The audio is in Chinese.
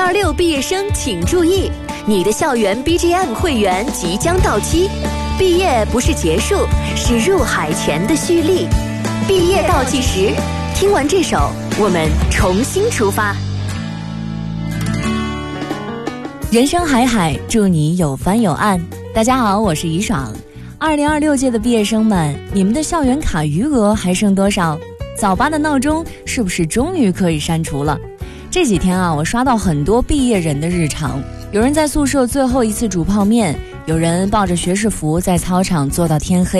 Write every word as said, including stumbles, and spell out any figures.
二六毕业生请注意，你的校园 B G M 会员即将到期，毕业不是结束，是入海前的蓄力。毕业倒计时，听完这首，我们重新出发。人生海海，祝你有帆有岸。大家好，我是怡爽。二零二六届的毕业生们，你们的校园卡余额还剩多少？早八的闹钟是不是终于可以删除了？这几天啊，我刷到很多毕业人的日常，有人在宿舍最后一次煮泡面，有人抱着学士服在操场坐到天黑。